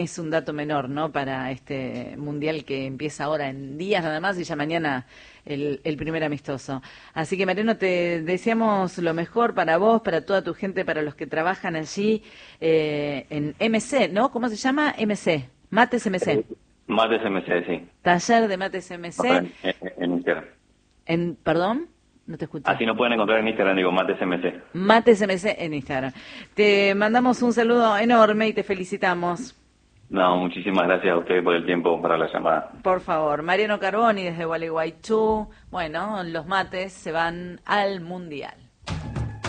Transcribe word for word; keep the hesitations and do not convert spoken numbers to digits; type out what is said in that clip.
es un dato menor, ¿no? Para este mundial que empieza ahora en días nada más y ya mañana el, el primer amistoso. Así que Mariano, te deseamos lo mejor para vos, para toda tu gente, para los que trabajan allí eh, en M C, ¿no? ¿Cómo se llama? M C, Mates M C. Eh, Más de S M C, sí. Taller de Mates M C. En, en, en Instagram. En, ¿Perdón? No te escuché. Así nos pueden encontrar en Instagram, digo, Más de S M C. Mates M C en Instagram. Te mandamos un saludo enorme y te felicitamos. No, muchísimas gracias a ustedes por el tiempo para la llamada. Por favor, Mariano Carboni desde Gualeguaychú. Bueno, los mates se van al Mundial.